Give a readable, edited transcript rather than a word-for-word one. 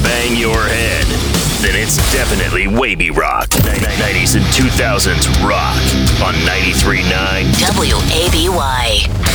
bang your head, then it's definitely Wavy Rock. 90s and 2000s rock on 93.9 WABY.